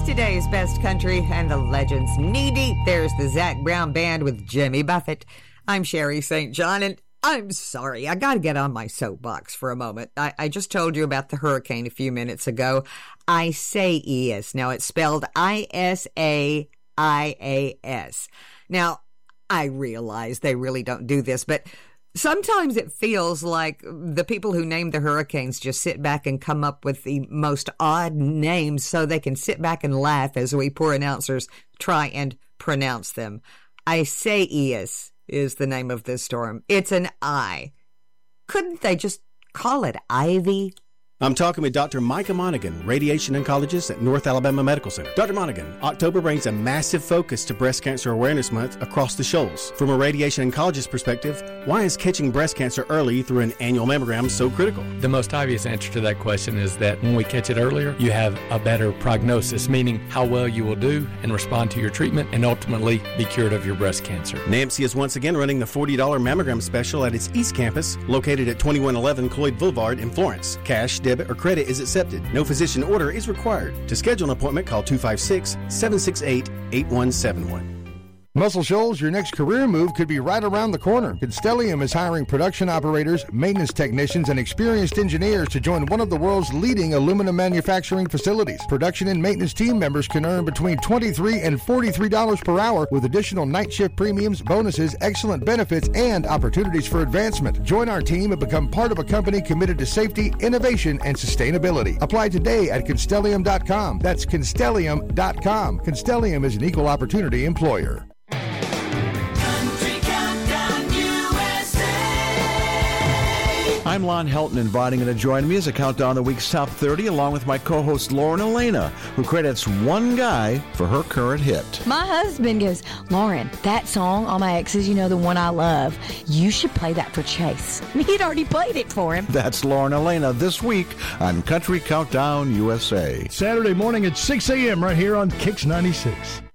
today's best country and the legends. Knee deep, there's the Zac Brown Band with Jimmy Buffett. I'm Sherry St. John, and I'm sorry, I got to get on my soapbox for a moment. I just told you about the hurricane a few minutes ago. Isaias. Now, it's spelled Isaias. Now, I realize they really don't do this, but sometimes it feels like the people who name the hurricanes just sit back and come up with the most odd names so they can sit back and laugh as we poor announcers try and pronounce them. Isaias is the name of this storm. It's an I. Couldn't they just call it Ivy? I'm talking with Dr. Micah Monaghan, radiation oncologist at North Alabama Medical Center. Dr. Monaghan, October brings a massive focus to Breast Cancer Awareness Month across the Shoals. From a radiation oncologist perspective, why is catching breast cancer early through an annual mammogram so critical? The most obvious answer to that question is that when we catch it earlier, you have a better prognosis, meaning how well you will do and respond to your treatment and ultimately be cured of your breast cancer. NAMC is once again running the $40 mammogram special at its East Campus, located at 2111 Cloyd Boulevard in Florence. Cash, debit, or credit is accepted. No physician order is required. To schedule an appointment, call 256-768-8171. Muscle Shoals, your next career move could be right around the corner. Constellium is hiring production operators, maintenance technicians, and experienced engineers to join one of the world's leading aluminum manufacturing facilities. Production and maintenance team members can earn between $23 and $43 per hour with additional night shift premiums, bonuses, excellent benefits, and opportunities for advancement. Join our team and become part of a company committed to safety, innovation, and sustainability. Apply today at Constellium.com. That's Constellium.com. Constellium is an equal opportunity employer. I'm Lon Helton, inviting you to join me as I count down the week's top 30, along with my co-host Lauren Elena, who credits one guy for her current hit. My husband goes, Lauren, that song, All My Exes, you know, the one I love, you should play that for Chase. He'd already played it for him. That's Lauren Elena this week on Country Countdown USA. Saturday morning at 6 a.m. right here on Kix 96.